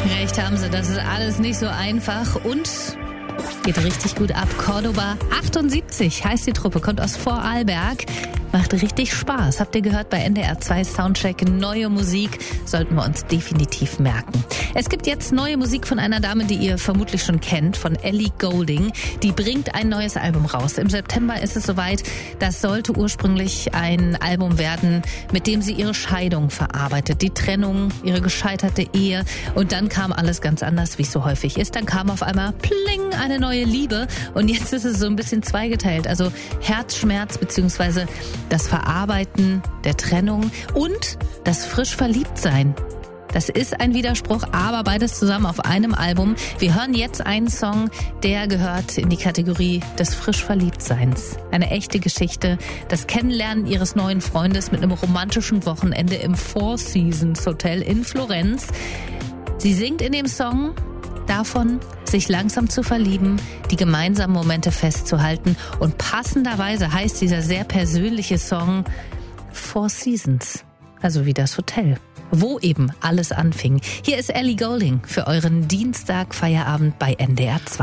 Recht haben sie, das ist alles nicht so einfach und geht richtig gut ab. Cordoba 78 heißt die Truppe, kommt aus Vorarlberg. Macht richtig Spaß. Habt ihr gehört bei NDR 2 Soundcheck? Neue Musik sollten wir uns definitiv merken. Es gibt jetzt neue Musik von einer Dame, die ihr vermutlich schon kennt, von Ellie Goulding. Die bringt ein neues Album raus. Im September ist es soweit. Das sollte ursprünglich ein Album werden, mit dem sie ihre Scheidung verarbeitet. Die Trennung, ihre gescheiterte Ehe. Und dann kam alles ganz anders, wie es so häufig ist. Dann kam auf einmal pling, eine neue Liebe. Und jetzt ist es so ein bisschen zweigeteilt. Also Herzschmerz bzw. das Verarbeiten der Trennung und das frisch Verliebtsein. Das ist ein Widerspruch, aber beides zusammen auf einem Album. Wir hören jetzt einen Song, der gehört in die Kategorie des frisch Verliebtseins. Eine echte Geschichte, das Kennenlernen ihres neuen Freundes mit einem romantischen Wochenende im Four Seasons Hotel in Florenz. Sie singt in dem Song davon, sich langsam zu verlieben, die gemeinsamen Momente festzuhalten. Und passenderweise heißt dieser sehr persönliche Song Four Seasons, also wie das Hotel, wo eben alles anfing. Hier ist Ellie Goulding für euren Dienstag-Feierabend bei NDR 2.